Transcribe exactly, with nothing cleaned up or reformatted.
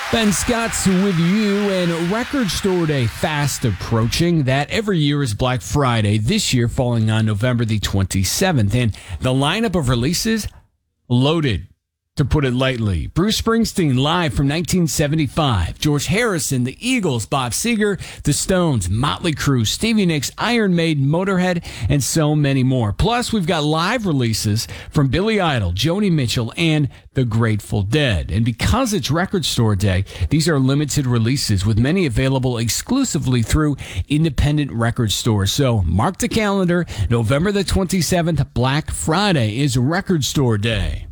Ben Scott's with you, and Record Store Day fast approaching. That every year is Black Friday, this year falling on November the twenty-seventh. And the lineup of releases, loaded, to put it lightly. Bruce Springsteen live from nineteen seventy-five. George Harrison, the Eagles, Bob Seger, the Stones, Motley Crue, Stevie Nicks, Iron Maiden, Motorhead, and so many more. Plus, we've got live releases from Billy Idol, Joni Mitchell, and the Grateful Dead. And because it's Record Store Day, these are limited releases with many available exclusively through independent record stores. So mark the calendar. November the twenty-seventh, Black Friday is Record Store Day.